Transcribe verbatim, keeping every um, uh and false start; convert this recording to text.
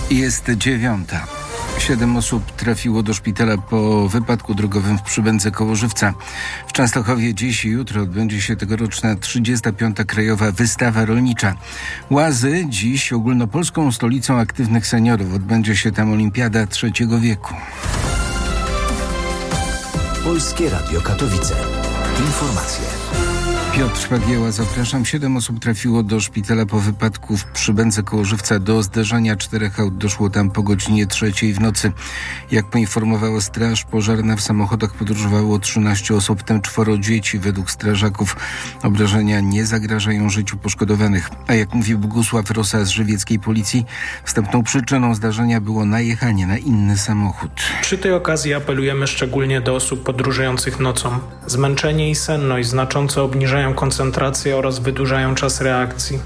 Jest dziewiąta. Siedem osób trafiło do szpitala po wypadku drogowym w Przybędze koło Żywca. W Częstochowie dziś i jutro odbędzie się tegoroczna trzydziesta piąta Krajowa Wystawa Rolnicza. Łazy dziś ogólnopolską stolicą aktywnych seniorów. Odbędzie się tam olimpiada trzeciego wieku. Polskie Radio Katowice. Informacje. Piotr Pagieła, zapraszam. Siedem osób trafiło do szpitala po wypadku w Przybędze koło Żywca. Do zderzenia czterech aut doszło tam po godzinie trzeciej w nocy. Jak poinformowała Straż Pożarna, w samochodach podróżowało trzynaście osób, w tym czworo dzieci. Według strażaków obrażenia nie zagrażają życiu poszkodowanych. A jak mówi Bogusław Rosa z żywieckiej policji, wstępną przyczyną zdarzenia było najechanie na inny samochód. Przy tej okazji apelujemy szczególnie do osób podróżujących nocą. Zmęczenie i senność znacząco obniżają koncentrację oraz wydłużają czas reakcji.